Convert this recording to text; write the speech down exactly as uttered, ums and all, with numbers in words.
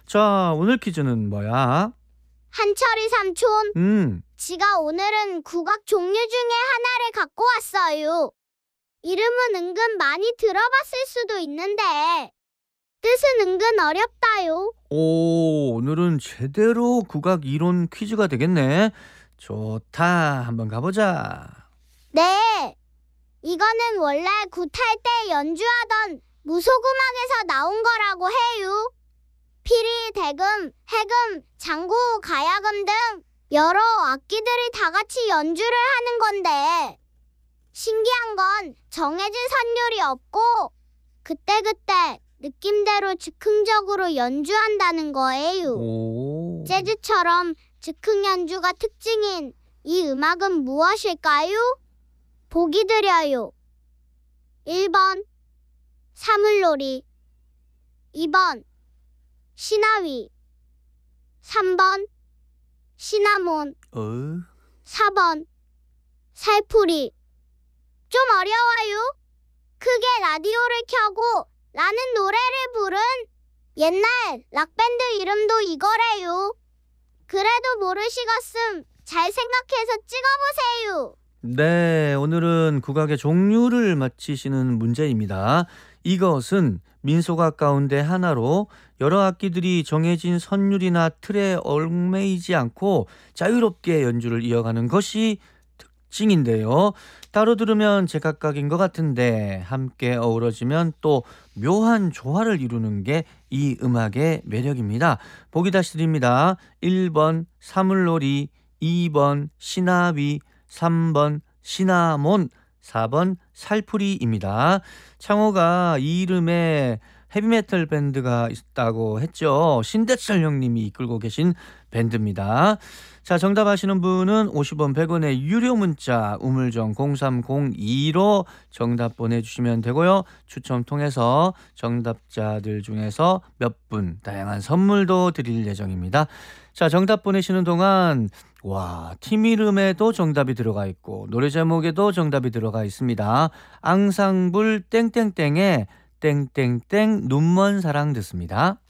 자, 오늘 퀴즈는 뭐야? 한철이 삼촌, 음, 지가 오늘은 국악 종류 중에 하나를 갖고 왔어요. 이름은 은근 많이 들어봤을 수도 있는데 뜻은 은근 어렵다요. 오, 오늘은 제대로 국악 이론 퀴즈가 되겠네. 좋다, 한번 가보자. 네, 이거는 원래 굿할 때 연주하던 무속음악에서 나온 거라고 해요. 피리, 대금, 해금, 장구, 가야금 등 여러 악기들이 다 같이 연주를 하는 건데 신기한 건 정해진 선율이 없고 그때그때 느낌대로 즉흥적으로 연주한다는 거예요. 오, 재즈처럼 즉흥 연주가 특징인 이 음악은 무엇일까요? 보기 드려요. 일 번 사물놀이, 이 번 시나위, 삼 번 시나몬, 어, 사 번 살풀이. 좀 어려워요. 크게 라디오를 켜고 라는 노래를 부른 옛날 락밴드 이름도 이거래요. 그래도 모르시겠음 잘 생각해서 찍어보세요. 네, 오늘은 국악의 종류를 맞히시는 문제입니다. 이것은 민속악 가운데 하나로 여러 악기들이 정해진 선율이나 틀에 얽매이지 않고 자유롭게 연주를 이어가는 것이 특징인데요. 따로 들으면 제각각인 것 같은데 함께 어우러지면 또 묘한 조화를 이루는 게 이 음악의 매력입니다. 보기 다시 드립니다. 일 번 사물놀이, 이 번 시나위, 삼 번 시나몬, 사 번 살풀이입니다. 창호가 이 이름에 헤비메탈 밴드가 있다고 했죠. 신대철 형님이 이끌고 계신 밴드입니다. 자, 정답 아시는 분은 오십 원 백 원의 유료 문자 우물정 공삼공이로 정답 보내주시면 되고요. 추첨 통해서 정답자들 중에서 몇 분 다양한 선물도 드릴 예정입니다. 자, 정답 보내시는 동안 와, 팀 이름에도 정답이 들어가 있고 노래 제목에도 정답이 들어가 있습니다. 앙상블 땡땡땡의 땡땡땡 눈먼 사랑 듣습니다.